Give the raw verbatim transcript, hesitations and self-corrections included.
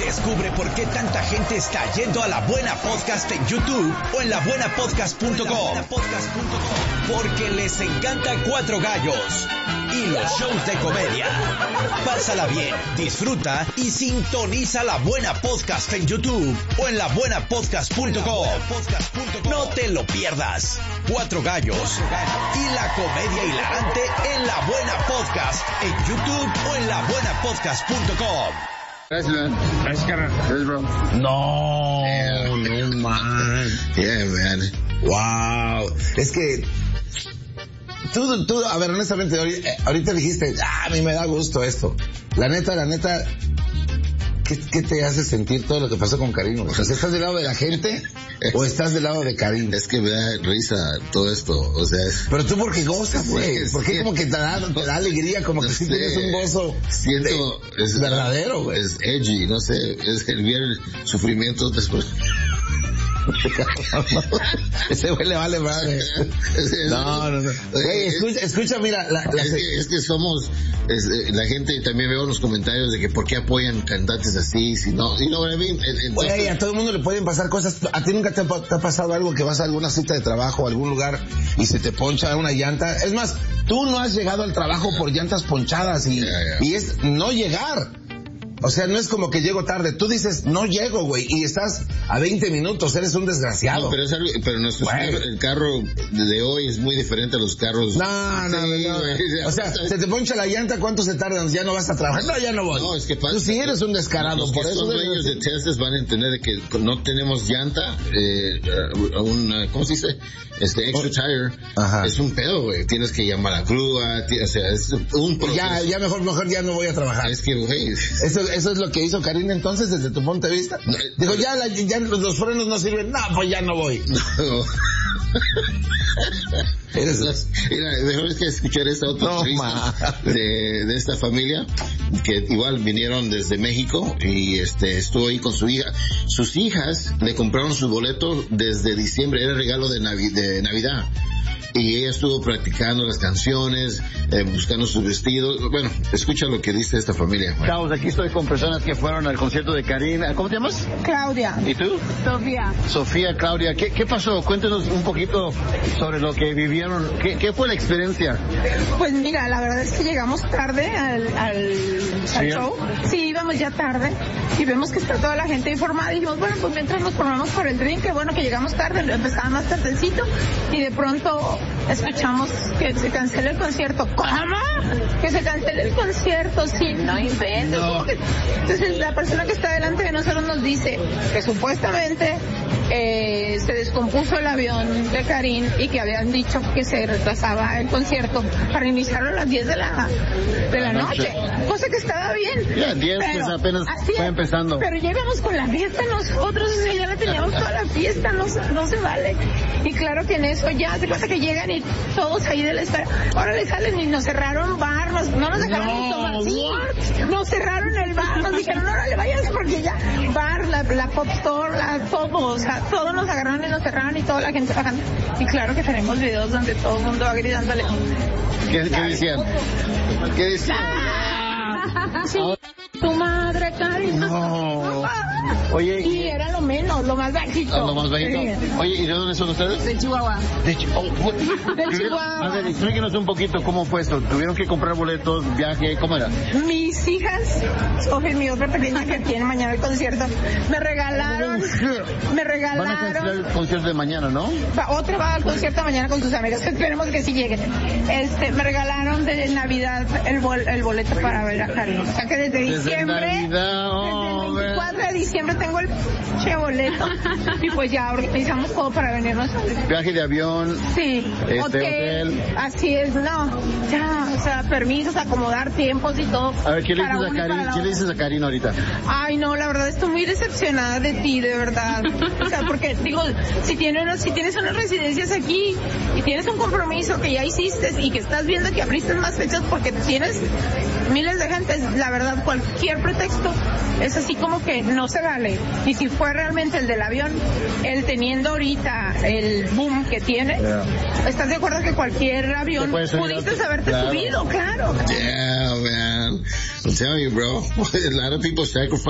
Descubre por qué tanta gente está yendo a La Buena Podcast en YouTube o en la buena podcast punto com. Porque les encanta Cuatro Gallos y los shows de comedia. Pásala bien, disfruta y sintoniza La Buena Podcast en YouTube o en la buena podcast punto com. No te lo pierdas. Cuatro Gallos y la comedia hilarante en La Buena Podcast en YouTube o en la buena podcast punto com. Gracias, man. Gracias, carnal. Gracias, bro. No, yeah. no, man. Yeah, man. Wow. Es que... Tú, tú, a ver, honestamente, ahorita dijiste, ah, a mí me da gusto esto. La neta, la neta, ¿qué, qué te hace sentir todo lo que pasó con Karim? O sea, ¿estás del lado de la gente o estás del lado de Karim? Es que me da risa todo esto, o sea... Es... Pero tú porque gozas, güey, porque que... como que te da, te da alegría, como que sí sé, tienes un gozo siento, de, es, verdadero, güey. Es edgy, no sé, es el bien sufrimiento después... Ese güey le vale madre. No, no, no. Güey, escucha, escucha, mira, la, la... Es, que, es que somos, es, la gente también veo los comentarios de que por qué apoyan cantantes así, si no, y no, I mean, entonces... Güey, a todo el mundo le pueden pasar cosas. ¿A ti nunca te ha, te ha pasado algo que vas a alguna cita de trabajo, a algún lugar y se te poncha una llanta? Es más, tú no has llegado al trabajo por llantas ponchadas y, yeah, yeah. y es no llegar. O sea, no es como que llego tarde. Tú dices, no llego, güey, y estás a veinte minutos, eres un desgraciado. No, pero, es algo, pero nuestro bueno. el carro de hoy es muy diferente a los carros. No, no, sí, no. no. O sea, se te poncha la llanta, ¿cuánto se tardan? ¿Ya no vas a trabajar? No, ya no voy. No, es que pasa. Tú sí eres un descarado. Los por que eso son dueños de Teslas van a entender que no tenemos llanta, eh, un, ¿cómo se dice? Este, extra tire. Ajá. Es un pedo, güey. Tienes que llamar a la grúa, o sea, es un proceso. Ya, ya mejor, mejor ya no voy a trabajar. Es que, güey. Eso, eso es lo que hizo Karim entonces, desde tu punto de vista. No, Digo, ya, la, ya los frenos no sirven. No, pues ya no voy. No. Eres las, mira, mejor es que escuchar esta otra no, de, de esta familia que igual vinieron desde México y este estuvo ahí con su hija. Sus hijas le compraron su boleto desde diciembre, era regalo de, Navi, de Navidad. Y ella estuvo practicando las canciones, eh, buscando sus vestidos. Bueno, escucha lo que dice esta familia. Carlos, aquí estoy con personas que fueron al concierto de Karim. ¿Cómo te llamas? Claudia. ¿Y tú? Sofía. Sofía, Claudia. ¿Qué, qué pasó? Cuéntanos un poquito sobre lo que vivieron. ¿Qué, qué fue la experiencia? Pues mira, la verdad es que llegamos tarde al, al, al ¿Sí? show. Sí, íbamos ya tarde y vemos que está toda la gente informada y dijimos, bueno, pues mientras nos formamos por el drink, que bueno que llegamos tarde, empezaba más tardecito y de pronto escuchamos que se cancela el concierto. ¿Cómo? Que se cancela el concierto, sí, no inventes. No. Entonces la persona que está delante de nosotros nos dice que supuestamente eh, se descompuso el avión de Karim y que habían dicho que se retrasaba el concierto para iniciarlo a las diez de la, de la noche, cosa que estaba bien. Ya, diez pues apenas fue empezando. Pero ya íbamos con la fiesta nosotros, o sea, ya la teníamos toda la fiesta, no, no se vale. Y claro que en eso ya se cuenta que llegan y todos ahí de la espera, ahora le salen y nos cerraron bar, nos, no nos dejaron no, ni tomar, sí, nos cerraron el bar, nos dijeron, no, no le vayas porque ya, bar, la, la pop store, la, todo, o sea, todos nos agarraron y nos cerraron y toda la gente bajando. Y claro que tenemos videos donde todo el mundo va gritándole. ¿Qué, qué decían? ¿Qué decían? ¡Ah! Sí. Tu madre, Karim. No. Oye. Y era lo menos, lo más bajito. Ah, lo más bajito. Sí. Oye, ¿y de dónde son ustedes? De Chihuahua. De, Chi oh, de Chihuahua. A ver, explíquenos un poquito cómo fue esto. ¿Tuvieron que comprar boletos, viaje? ¿Cómo era? Mis hijas, Sofía, mi otra pequeña que tiene mañana el concierto, me regalaron, me regalaron. Van a cancelar el concierto de mañana, ¿no? Va, otra va al concierto mañana con sus amigas. Esperemos que sí lleguen. Este, me regalaron de Navidad el, bol, el boleto para ver a Karim. O sea que desde, desde diciembre, Navidad, oh, desde el veinticuatro de diciembre tengo el che boleto y pues ya organizamos todo para venirnos. Viaje de avión. Sí. Este, hotel, hotel. Así es, no. Ya, o sea, permisos, acomodar tiempos y todo. A ver, ¿qué le dices a Karim? ¿Qué le dices a Karim ahorita? Ay, no, la verdad estoy muy decepcionada de ti, de verdad. O sea, porque digo, si tienes unas, si tienes unas residencias aquí y tienes un compromiso que ya hiciste y que estás viendo que abriste más fechas porque tienes miles de gente, la verdad, cualquier pretexto es así como que no se vale. Y si fue realmente el del avión, él teniendo ahorita el boom que tiene, yeah. ¿Estás de acuerdo que cualquier avión pudiste haberte claro. subido? Claro. Yeah, man. I'm telling you, bro. A lot of people sacrifice